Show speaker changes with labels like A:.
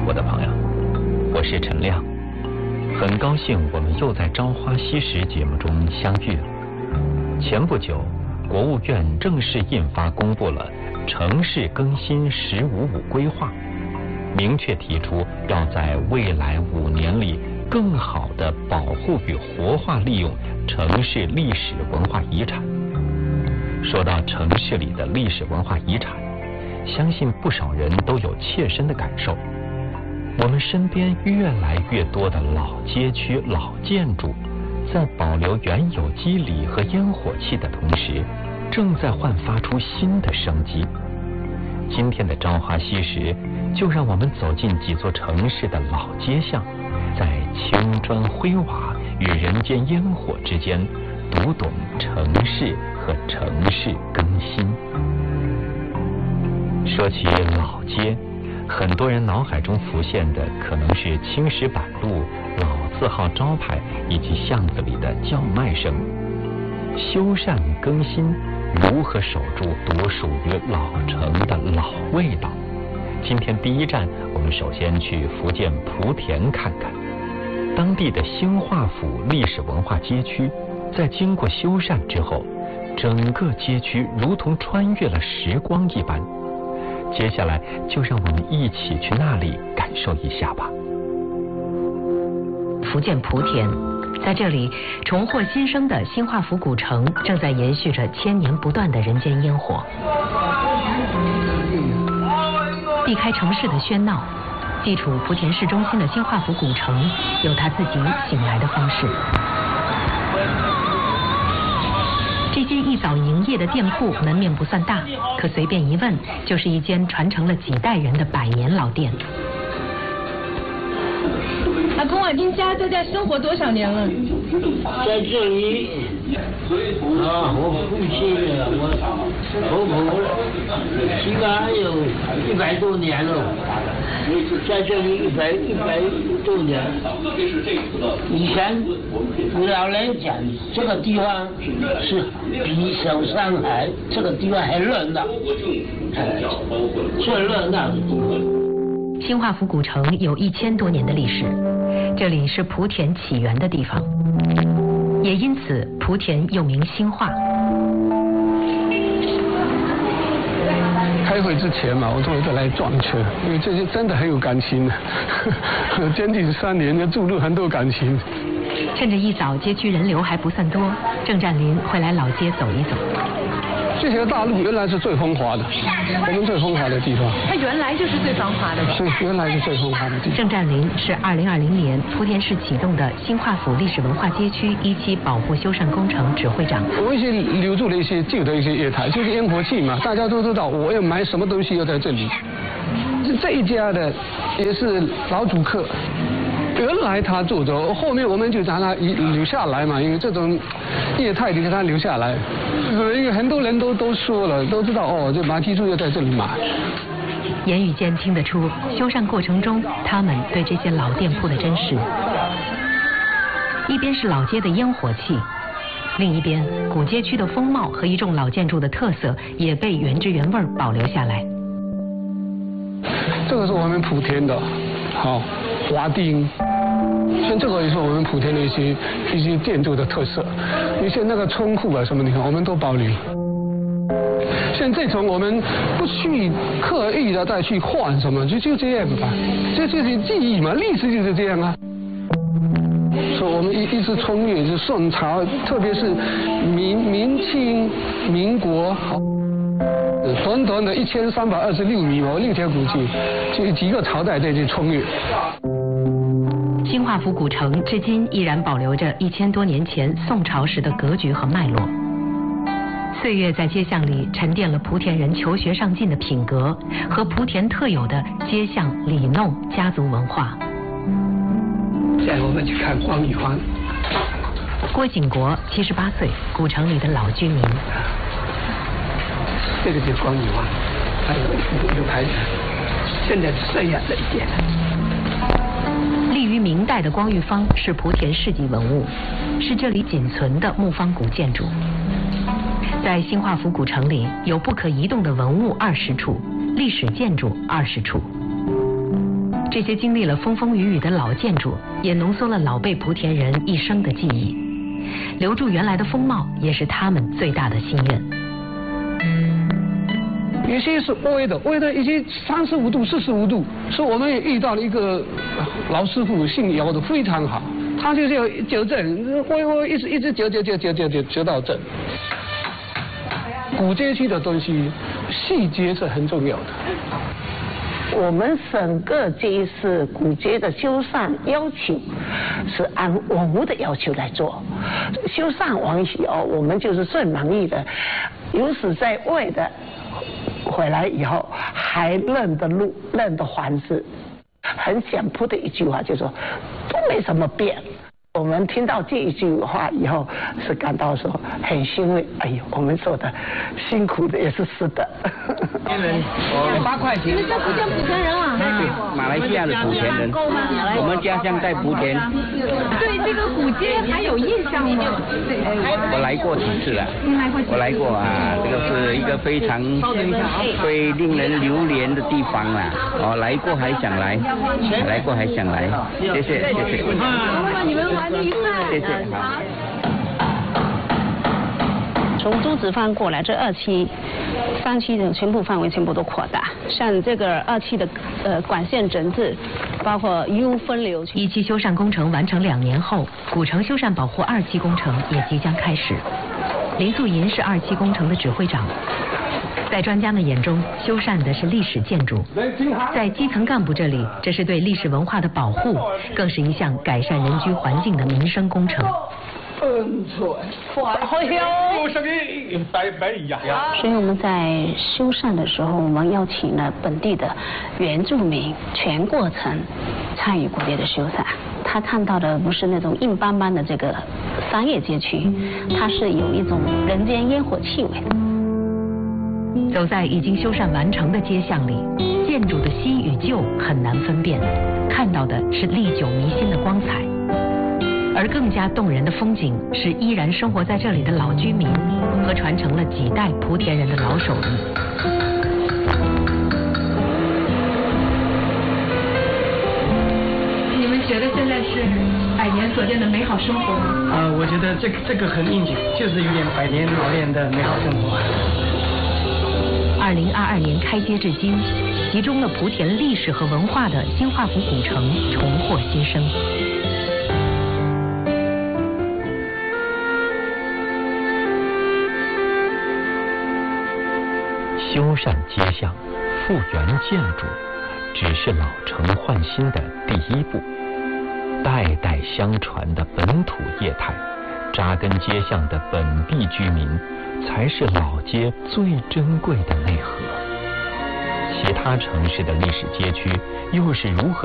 A: 我的朋友，我是陈亮，很高兴我们又在《朝花夕拾》节目中相遇了。前不久，国务院正式印发公布了城市更新“15+5”规划，明确提出要在未来5年里更好地保护与活化利用城市历史文化遗产。说到城市里的历史文化遗产，相信不少人都有切身的感受。我们身边越来越多的老街区、老建筑，在保留原有肌理和烟火气的同时，正在焕发出新的生机。今天的《朝花夕拾》，就让我们走进几座城市的老街巷，在青砖灰瓦与人间烟火之间，读懂城市和城市更新。说起老街，很多人脑海中浮现的可能是青石板路、老字号招牌以及巷子里的叫卖声。修缮更新，如何守住独属于老城的老味道？今天第一站，我们首先去福建莆田看看。当地的兴化府历史文化街区，在经过修缮之后，整个街区如同穿越了时光一般。接下来就让我们一起去那里感受一下吧。
B: 福建莆田，在这里重获新生的兴化府古城正在延续着千年不断的人间烟火。避开城市的喧闹，地处莆田市中心的兴化府古城有它自己醒来的方式。这间一早营业的店铺门面不算大，可随便一问就是一间传承了几代人的100年老店。
C: 阿公啊，您家在这生活多少年了？
D: 在这里啊，我父亲我婆婆起码有100多年了，在这里100多年。以前老人讲，这个地方是比小上海这个地方还热闹，最热闹的地方。
B: 兴化府古城有1000多年的历史，这里是莆田起源的地方，也因此莆田又名兴化。
E: 开会之前嘛，我终于就来撞车，因为这些真的很有感情，将近3年就注入很多感情。
B: 趁着一早街区人流还不算多，郑占林会来老街走一走。
E: 这条大路原来是最风华的，我们最风华的地方。
C: 它原来就是最繁华的。
E: 是，原来是最风华的地方。
B: 郑占林是2020年莆田市启动的兴化府历史文化街区1期保护修缮工程指挥长。
E: 我们一些留住了一些旧的一些业态，就是烟火气嘛，大家都知道我要买什么东西要在这里。这一家的也是老主客。原来他做着，后面我们就让他留下来嘛，因为这种业态你让他留下来，因为很多人都说了，都知道哦，这马蹄珠要在这里买。
B: 言语间听得出，修缮过程中他们对这些老店铺的珍视。一边是老街的烟火气，另一边古街区的风貌和一众老建筑的特色也被原汁原味保留下来。
E: 这个是我们莆田的，好。华丁，像这个也是我们莆田的一些建筑的特色，一些那个窗户啊什么的，我们都保留。像这种我们不去刻意的再去换什么，就这样吧，这就是记忆嘛，历史就是这样啊。所以我们一直穿越就宋朝，特别是明清、民国，好。短短的1326米嘛，6条古迹，就几个朝代在这穿越。
B: 兴化府古城至今依然保留着1000多年前宋朝时的格局和脉络。岁月在街巷里沉淀了莆田人求学上进的品格和莆田特有的街巷里弄家族文化。
E: 现在我们去看光裕坊。
B: 郭景国78岁，古城里的老居民。
E: 这个就是光裕坊，还有牌子，现在是这样的一点。
B: 立于明代的光裕坊是莆田市级文物，是这里仅存的木方古建筑。在兴化府古城里，有不可移动的文物20处，历史建筑20处。 这些经历了风风雨雨的老建筑，也浓缩了老辈莆田人一生的记忆。留住原来的风貌，也是他们最大的心愿。
E: 有些是煨的已经35度、45度，是我们也遇到了一个老师傅，姓姚的，非常好，他就是要纠正，煨一直揪到正。古街区的东西，细节是很重要的。
F: 我们整个街市古街的修缮要求是按文物的要求来做，修缮完以后，我们就是最满意的。有时在外的回来以后还认得路、认得环子，很简朴的一句话，就说都没什么变。我们听到这一句话以后，是感到说很欣慰。哎呦，我们做的辛苦的也是实的。
G: 8块钱。
C: 你们是莆田人啊？
G: 对，马来西亚的莆田人。我们家乡在莆田。
C: 对这个古街还有印象吗？
G: 我来过几次了。我来过啊，这个是一个非常会令人流连的地方啦。来过还想来，来过还想来。谢谢。
C: 你们玩得愉快。
G: 谢谢，好。
H: 从都子坊过来，这2期、3期的全部范围全部都扩大，像这个2期的管线整治，包括 U 分流。
B: 1期修缮工程完成2年后，古城修缮保护2期工程也即将开始。林素银是2期工程的指挥长。在专家们眼中，修缮的是历史建筑；在基层干部这里，这是对历史文化的保护，更是一项改善人居环境的民生工程。
H: 所以我们在修缮的时候，我们邀请了本地的原住民全过程参与古街的修缮。他看到的不是那种硬邦邦的这个商业街区，它是有一种人间烟火气味的。
B: 走在已经修缮完成的街巷里，建筑的新与旧很难分辨，看到的是历久弥新的光彩。而更加动人的风景是依然生活在这里的老居民和传承了几代莆田人的老手艺。
C: 你们觉得现在是100年所见的美好生活吗？
I: 我觉得这个很应景，就是有点100年老练的美好生活。
B: 2022年开街至今，集中了莆田历史和文化的新化府古城重获新生。
A: 修缮街巷、复原建筑，只是老城换新的第一步。代代相传的本土业态，扎根街巷的本地居民，才是老街最珍贵的内核。其他城市的历史街区又是如何